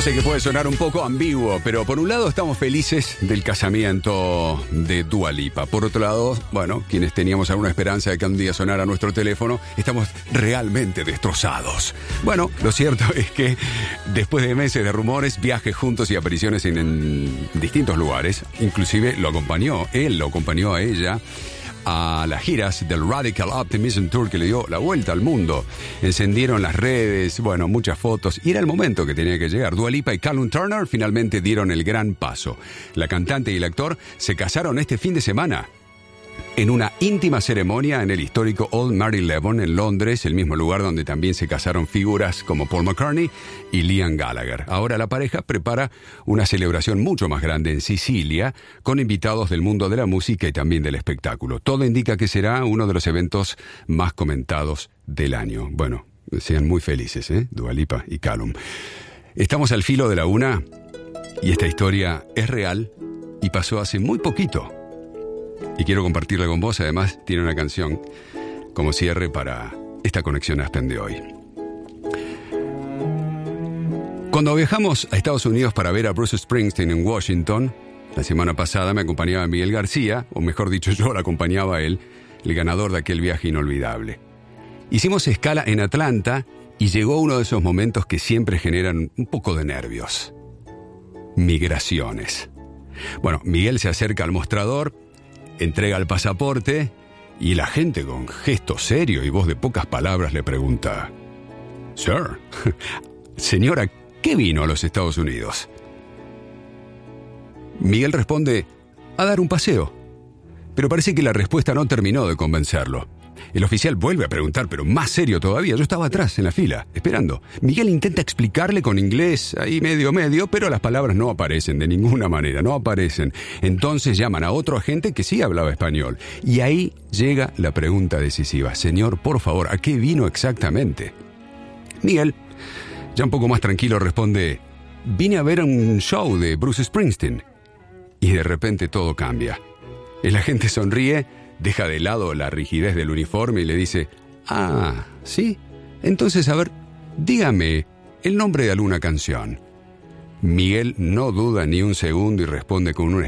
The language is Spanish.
sé que puede sonar un poco ambiguo, pero por un lado estamos felices del casamiento de Dua Lipa. Por otro lado, bueno, quienes teníamos alguna esperanza de que un día sonara nuestro teléfono, estamos realmente destrozados. Bueno, lo cierto es que después de meses de rumores, viajes juntos y apariciones en distintos lugares, inclusive él lo acompañó a ella a las giras del Radical Optimism Tour que le dio la vuelta al mundo. Encendieron las redes, bueno, muchas fotos, y era el momento que tenía que llegar. Dua Lipa y Callum Turner finalmente dieron el gran paso. La cantante y el actor se casaron este fin de semana en una íntima ceremonia en el histórico Old Marylebone en Londres, el mismo lugar donde también se casaron figuras como Paul McCartney y Liam Gallagher. Ahora la pareja prepara una celebración mucho más grande en Sicilia, con invitados del mundo de la música y también del espectáculo. Todo indica que será uno de los eventos más comentados del año. Bueno, sean muy felices, Dua Lipa y Callum. Estamos al filo de la una y esta historia es real y pasó hace muy poquito. Y quiero compartirla con vos. Además, tiene una canción como cierre para esta conexión Aspen de hoy. Cuando viajamos a Estados Unidos para ver a Bruce Springsteen en Washington, la semana pasada me acompañaba Miguel García, o mejor dicho, yo lo acompañaba a él, el ganador de aquel viaje inolvidable. Hicimos escala en Atlanta y llegó uno de esos momentos que siempre generan un poco de nervios. Migraciones. Bueno, Miguel se acerca al mostrador, entrega el pasaporte y la gente con gesto serio y voz de pocas palabras le pregunta: Sir, señora, ¿qué vino a los Estados Unidos? Miguel responde: a dar un paseo. Pero parece que la respuesta no terminó de convencerlo. El oficial vuelve a preguntar, pero más serio todavía. Yo estaba atrás en la fila, esperando. Miguel intenta explicarle con inglés, ahí medio, pero las palabras no aparecen de ninguna manera, no aparecen. Entonces llaman a otro agente que sí hablaba español. Y ahí llega la pregunta decisiva: señor, por favor, ¿a qué vino exactamente? Miguel, ya un poco más tranquilo, responde: vine a ver un show de Bruce Springsteen. Y de repente todo cambia. El agente sonríe, deja de lado la rigidez del uniforme y le dice: ah, ¿sí? Entonces, a ver, dígame el nombre de alguna canción. Miguel no duda ni un segundo y responde con una